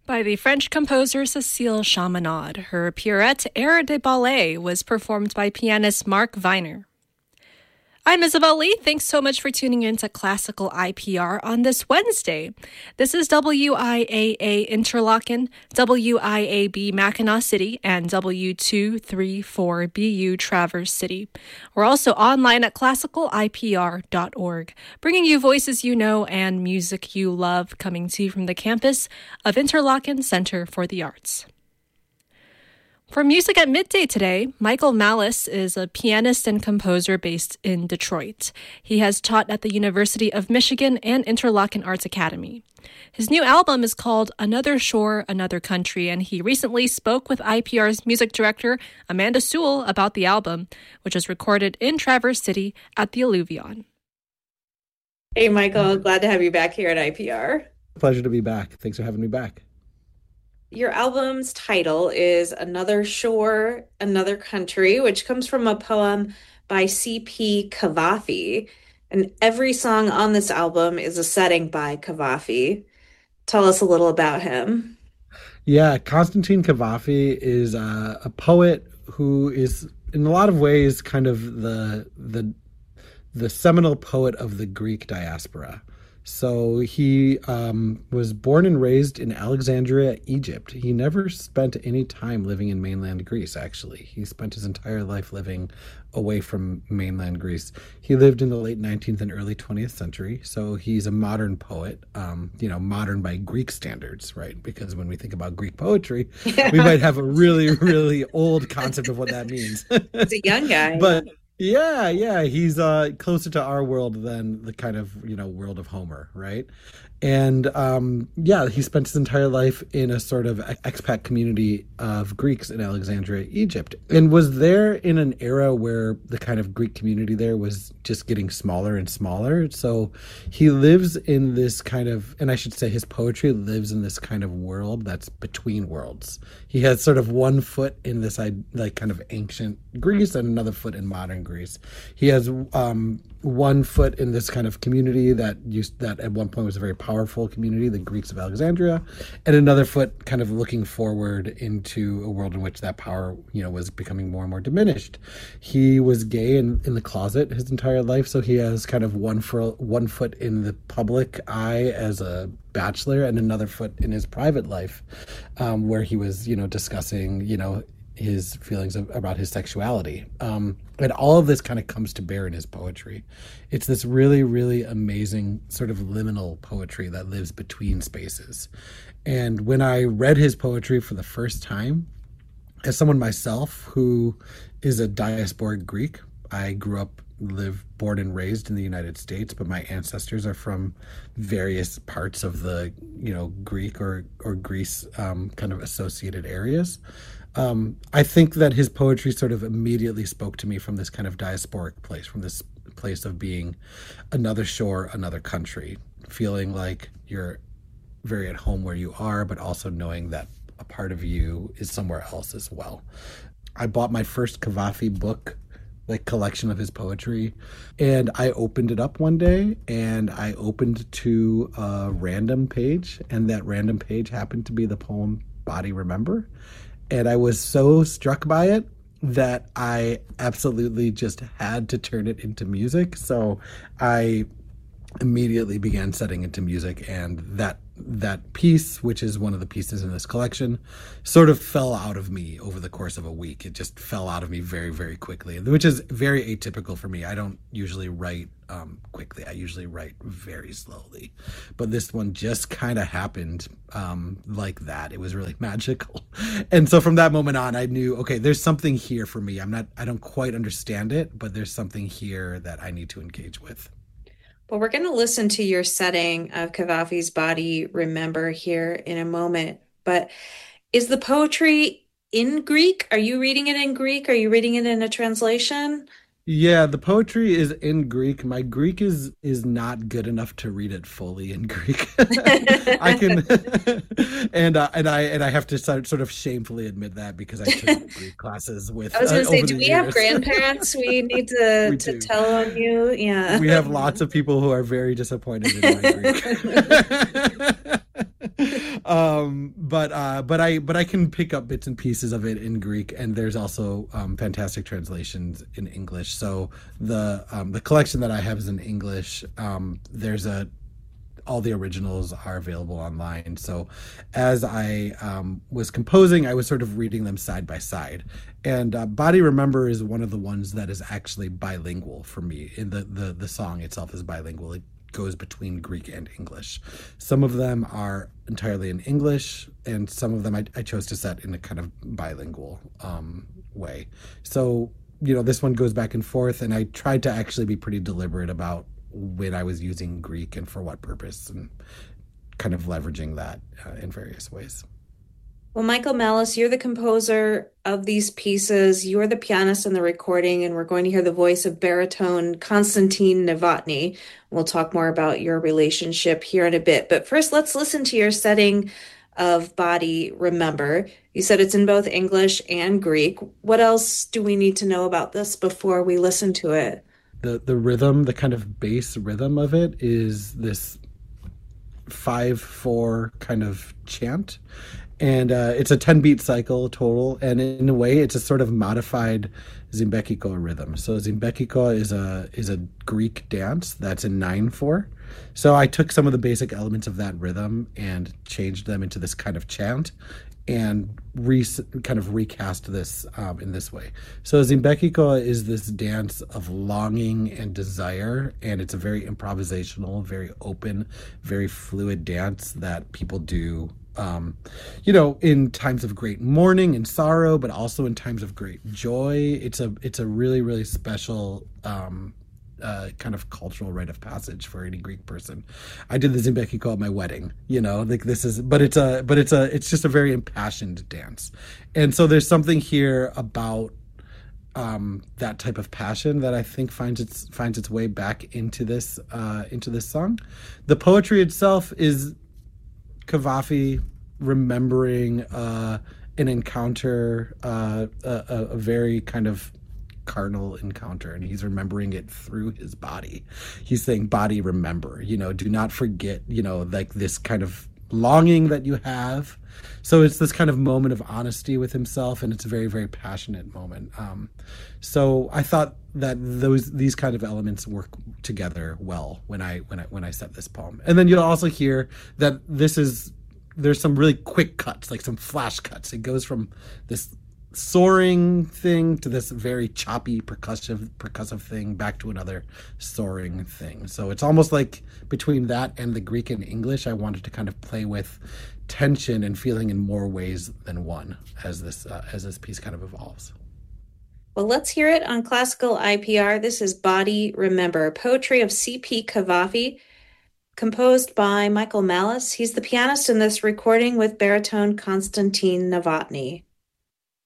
By the French composer Cécile Chaminade. Her Pierrette Air de Ballet was performed by pianist Mark Weiner. I'm Isabel Lee. Thanks so much for tuning in to Classical IPR on this Wednesday. This is WIAA Interlaken, WIAB Mackinac City, and W234BU Traverse City. We're also online at classicalipr.org, bringing you voices you know and music you love, coming to you from the campus of Interlaken Center for the Arts. For Music at Midday today, Michael Malice is a pianist and composer based in Detroit. He has taught at the University of Michigan and Interlochen Arts Academy. His new album is called Another Shore, Another Country, and he recently spoke with IPR's music director, Amanda Sewell, about the album, which was recorded in Traverse City at the Alluvion. Hey, Michael, glad to have you back here at IPR. Pleasure to be back. Thanks for having me back. Your album's title is Another Shore, Another Country, which comes from a poem by C.P. Cavafy. And every song on this album is a setting by Cavafy. Tell us a little about him. Yeah, Constantine Cavafy is a poet who is, in a lot of ways, kind of the seminal poet of the Greek diaspora. So he was born and raised in Alexandria, Egypt. He never spent any time living in mainland Greece, actually. He spent his entire life living away from mainland Greece. He lived in the late 19th and early 20th century, so he's a modern poet, modern by Greek standards, right? Because when we think about Greek poetry, we might have a really, really old concept of what that means. He's a young guy. But yeah, he's closer to our world than the kind of, world of Homer, right? And he spent his entire life in a sort of expat community of Greeks in Alexandria, Egypt, and was there in an era where the kind of Greek community there was just getting smaller and smaller. So he lives in this kind of, and I should say his poetry lives in this kind of world that's between worlds. He has sort of one foot in this kind of ancient Greece and another foot in modern Greece. He has one foot in this kind of community that at one point was a very powerful community, the Greeks of Alexandria, and another foot kind of looking forward into a world in which that power, was becoming more and more diminished. He was gay in the closet his entire life, so he has kind of one foot in the public eye as a bachelor and another foot in his private life, where he was, discussing, his feelings about his sexuality. And all of this kind of comes to bear in his poetry. It's this really, really amazing sort of liminal poetry that lives between spaces. And when I read his poetry for the first time, as someone myself who is a diasporic Greek, I grew up, born and raised in the United States, but my ancestors are from various parts of the, Greek or Greece kind of associated areas. I think that his poetry sort of immediately spoke to me from this kind of diasporic place, from this place of being another shore, another country, feeling like you're very at home where you are, but also knowing that a part of you is somewhere else as well. I bought my first Cavafy book, collection of his poetry, and I opened it up one day, and I opened to a random page, and that random page happened to be the poem Body Remember. And I was so struck by it that I absolutely just had to turn it into music. So I immediately began setting into music, and that piece, which is one of the pieces in this collection, sort of fell out of me over the course of a week. It just fell out of me very, very quickly, which is very atypical for me. I don't usually write quickly. I usually write very slowly, but this one just kind of happened like that. It was really magical. And so from that moment on, I knew, okay, there's something here for me. I don't quite understand it, but there's something here that I need to engage with. Well, we're going to listen to your setting of Cavafy's Body Remember here in a moment. But is the poetry in Greek? Are you reading it in Greek? Are you reading it in a translation? Yeah, the poetry is in Greek. My Greek is not good enough to read it fully in Greek. I can, and I have to sort of shamefully admit that because I took Greek classes with. I was going to say, do we have grandparents we need to tell on you? Yeah, we have lots of people who are very disappointed in my Greek. But I can pick up bits and pieces of it in Greek, and there's also fantastic translations in English. So the collection that I have is in English. There's a all the originals are available online. So as I was composing, I was sort of reading them side by side. And Body Remember is one of the ones that is actually bilingual for me. In the song itself is bilingual. It goes between Greek and English. Some of them are entirely in English, and some of them I chose to set in a kind of bilingual way. So, this one goes back and forth, and I tried to actually be pretty deliberate about when I was using Greek and for what purpose, and kind of leveraging that in various ways. Well, Michael Malice, you're the composer of these pieces. You're the pianist in the recording, and we're going to hear the voice of baritone Konstantin Novotny. We'll talk more about your relationship here in a bit. But first, let's listen to your setting of Body Remember. You said it's in both English and Greek. What else do we need to know about this before we listen to it? The rhythm, the kind of bass rhythm of it is this 5/4 kind of chant. And it's a 10-beat cycle total, and in a way, it's a sort of modified Zimbekiko rhythm. So Zimbekiko is a Greek dance that's in 9/4. So I took some of the basic elements of that rhythm and changed them into this kind of chant, and kind of recast this in this way. So Zimbekiko is this dance of longing and desire, and it's a very improvisational, very open, very fluid dance that people do in times of great mourning and sorrow, but also in times of great joy. It's a really, really special kind of cultural rite of passage for any Greek person. I did the Zimbekiko at my wedding, it's just a very impassioned dance. And so there's something here about that type of passion that I think finds its way back into this song. The poetry itself is Cavafy remembering an encounter, a very kind of carnal encounter, and he's remembering it through his body. He's saying, "Body, remember, do not forget, like this kind of longing that you have." So it's this kind of moment of honesty with himself, and it's a very, very passionate moment. So I thought that these kind of elements work together well when I set this poem. And then you'll also hear that there's some really quick cuts, like some flash cuts. It goes from this soaring thing to this very choppy percussive thing back to another soaring thing. So it's almost like between that and the Greek and English, I wanted to kind of play with tension and feeling in more ways than one as this piece kind of evolves. Well, let's hear it on Classical IPR. This is Body Remember, poetry of C.P. Cavafy, composed by Michael Malice. He's the pianist in this recording with baritone Konstantin Novotny.